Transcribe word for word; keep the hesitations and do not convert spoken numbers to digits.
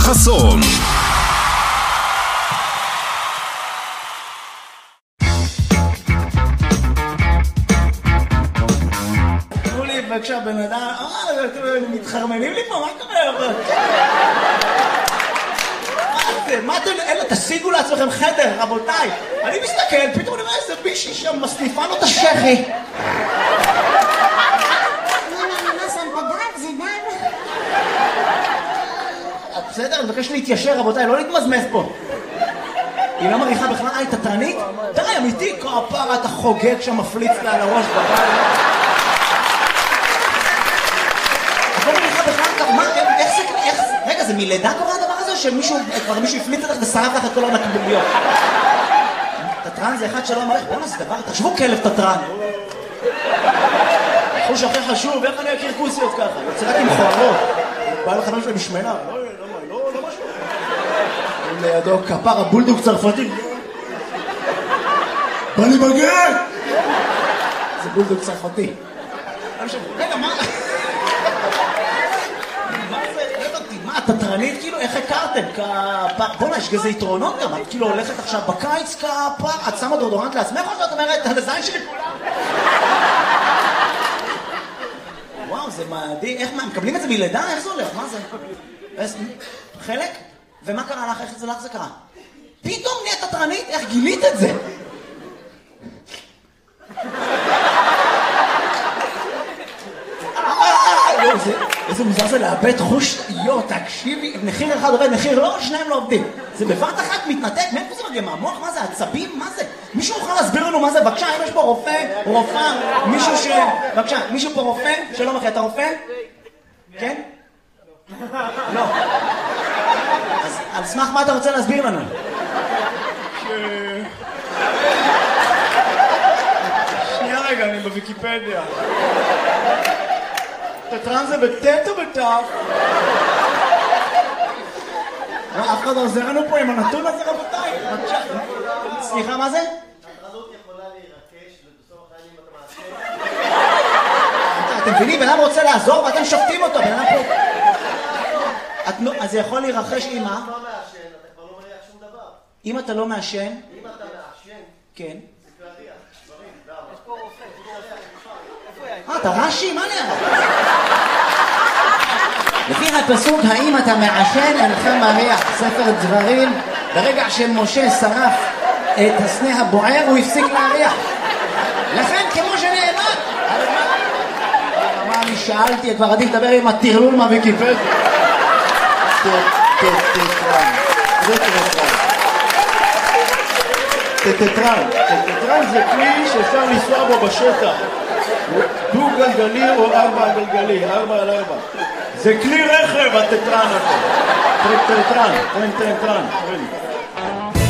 חסון. תנו לי בבקשה בן אדם, מתחרמנים לי פה, מה קורה? מה אתם, אלה, תשיגו לעצמכם חדר, רבותיי. אני מסתכל, פתאום אני רואה איזה מישהי שם מסניפה לו את השכי. בסדר, אני מבקש להתיישר, רבותיי, לא להתמזמז פה. היא לא מריחה בכלל, אה, היא תתרנית? תראי, אמיתי, כפרה, אתה חוגג שם, מפליץ לה על הראש בבית. את לא מריחה בכלל, מה, איך זה, איך זה, רגע, זה מלידה קורה הדבר הזה, או שמישהו, כבר מישהו הפליץ לך ושרף לך את כל הנקבוליות? תתרן זה אחד שלא מריח, בוא נעשה דבר, תחשבו כלב תתרן. חוש הכי חשוב, איך אני אכיר כוסיות ככה? יוצא רק עם חוערות. בא לחברים שלי משמנה, לא, לא, לא, לא משהו. לידו כפר הבולדוג צרפתי. בא לי בגן! זה בולדוג צרפתי. רגע, מה? מה זה? לא הבנתי, מה, תתרנית כאילו? איך הכרתם? כפר... בוא'נה, יש כזה יתרונות גם. את כאילו הולכת עכשיו בקיץ כפר, את שמה דורדורנט לעצמך או שאת אומרת, על הזין שלי כולם? וואו, זה מדהים. איך, מה, מקבלים את זה מלידה? איך זה הולך? מה זה? חלק? ומה קרה לך? איך זה לך זה קרה? פתאום נהיית תתרנית? איך גילית את זה? איזה מוזר זה לאבד חוש, יו, תקשיבי, מחיר אחד עובד, מחיר לא, שניים לא עובדים. זה בבת אחת מתנתק, מאיפה זה מגיע? מהמוח? מה זה? עצבים? מה זה? מישהו יכול להסביר לנו מה זה? בבקשה, אם יש פה רופא, רופאה, מישהו ש... בבקשה, מישהו פה רופא? שלום אחי, אתה רופא? כן? לא. אז על סמך מה אתה רוצה להסביר לנו? שנייה רגע, אני בוויקיפדיה. תתרן זה בטט או בטף? אף אחד עוזר לנו פה עם הנתון הזה, רבותיי. סליחה, מה זה? התרנות יכולה להירקש ובסוף החיים אתה מעשה. אתם מבינים, בן אדם רוצה לעזור ואתם שופטים אותו, בן אדם פה... אז זה יכול להירחש עם מה? אם אתה לא מעשן, אתה כבר לא מריח שום דבר. אם אתה לא מעשן... אם אתה מעשן... כן. זה להריח, דברים, למה? יש פה רופא, יש פה רופא. אה, אתה רש"י? מה נראה? לפי הפסוק, האם אתה מעשן אינך מריח, ספר דברים, ברגע שמשה שרף את הסנה הבוער, הוא הפסיק להריח. לכן, כמו שנאמר, מה אני שאלתי, כבר עדיף לדבר עם הטרלול מהוויקיפדיה. טטטרן. זה טטטרן. טטטרן. טטטרן זה כלי שאפשר לנסוע בו בשטח. דו גלגלי או ארבע גלגלי, ארבע על ארבע. זה כלי רכב, הטטטרן הזה. טטטרן, טטטרן, טטטרן.